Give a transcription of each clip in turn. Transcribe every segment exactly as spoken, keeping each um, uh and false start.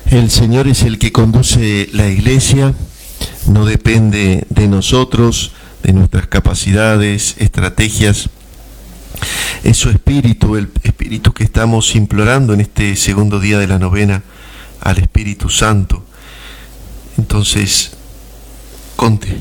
El Señor es el que conduce la iglesia, no depende de nosotros, de nuestras capacidades, estrategias. Es su espíritu, el espíritu que estamos implorando en este segundo día de la novena al Espíritu Santo. Entonces, conte,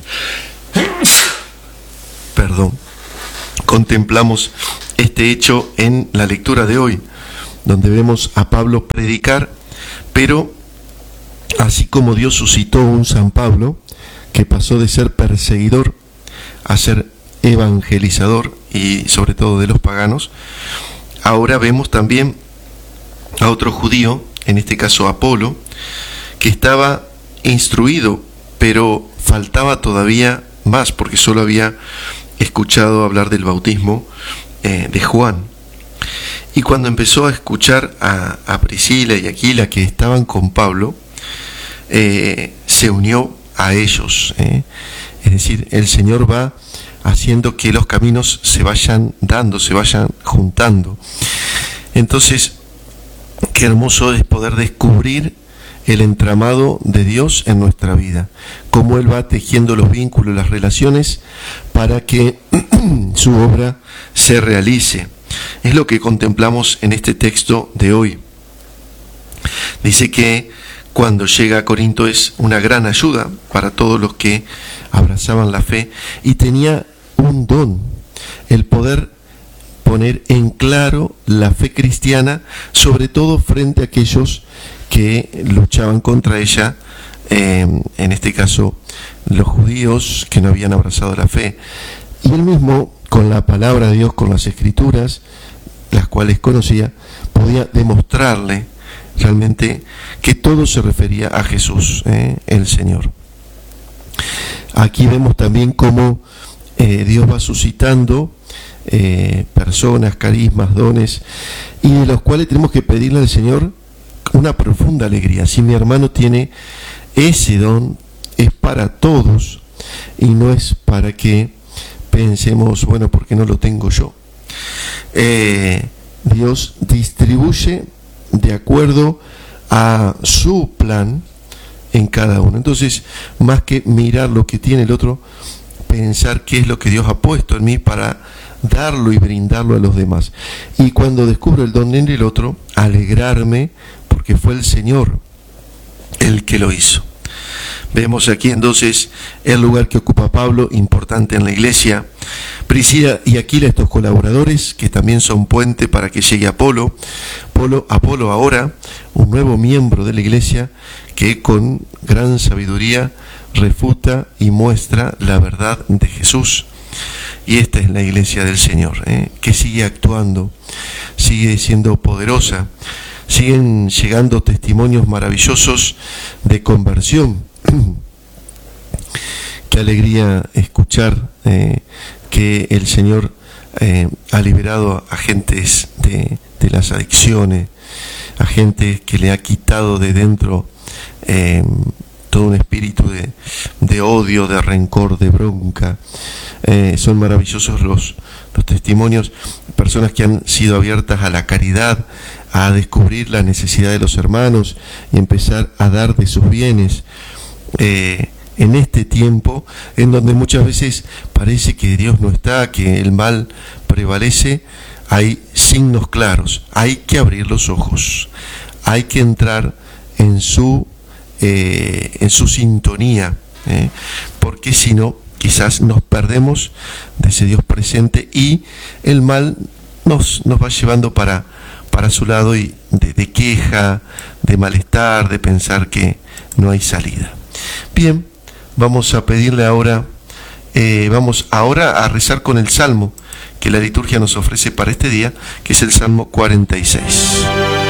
perdón, contemplamos este hecho en la lectura de hoy, donde vemos a Pablo predicar, pero así como Dios suscitó un San Pablo que pasó de ser perseguidor a ser evangelizador y sobre todo de los paganos, ahora vemos también a otro judío, en este caso Apolo, que estaba instruido, pero faltaba todavía más, porque solo había escuchado hablar del bautismo eh, de Juan. Y cuando empezó a escuchar a, a Priscila y Aquila, que estaban con Pablo, eh, se unió a ellos. Eh. Es decir, el Señor va haciendo que los caminos se vayan dando, se vayan juntando. Entonces, qué hermoso es poder descubrir el entramado de Dios en nuestra vida, cómo Él va tejiendo los vínculos, las relaciones, para que su obra se realice. Es lo que contemplamos en este texto de hoy. Dice que cuando llega a Corinto es una gran ayuda para todos los que abrazaban la fe, y tenía un don, el poder poner en claro la fe cristiana, sobre todo frente a aquellos que luchaban contra ella, eh, en este caso los judíos que no habían abrazado la fe. Y él mismo, con la palabra de Dios, con las escrituras, las cuales conocía, podía demostrarle realmente que todo se refería a Jesús, eh, el Señor. Aquí vemos también cómo eh, Dios va suscitando eh, personas, carismas, dones, y de los cuales tenemos que pedirle al Señor una profunda alegría. Si mi hermano tiene ese don, es para todos y no es para que pensemos, bueno, ¿por qué no lo tengo yo? Eh, Dios distribuye de acuerdo a su plan en cada uno. Entonces, más que mirar lo que tiene el otro, pensar qué es lo que Dios ha puesto en mí para darlo y brindarlo a los demás. Y cuando descubro el don en el otro, alegrarme porque fue el Señor el que lo hizo. Vemos aquí entonces el lugar que ocupa Pablo, importante en la iglesia. Priscila y Aquila, estos colaboradores, que también son puente para que llegue Apolo. Apolo, Apolo ahora, un nuevo miembro de la iglesia que con gran sabiduría refuta y muestra la verdad de Jesús. Y esta es la iglesia del Señor, ¿eh? que sigue actuando, sigue siendo poderosa. Siguen llegando testimonios maravillosos de conversión. Qué alegría escuchar eh, que el Señor eh, ha liberado a gentes de, de las adicciones, a gente que le ha quitado de dentro eh, todo un espíritu de, de odio, de rencor, de bronca. Eh, son maravillosos los, los testimonios, personas que han sido abiertas a la caridad, a descubrir la necesidad de los hermanos y empezar a dar de sus bienes. Eh, en este tiempo en donde muchas veces parece que Dios no está, que el mal prevalece, hay signos claros. Hay que abrir los ojos, hay que entrar en su eh, en su sintonía, eh, porque si no, quizás nos perdemos de ese Dios presente y el mal nos, nos va llevando para, para su lado, y de, de queja, de malestar, de pensar que no hay salida. Bien, vamos a pedirle ahora, eh, vamos ahora a rezar con el Salmo que la liturgia nos ofrece para este día, que es el Salmo cuarenta y seis.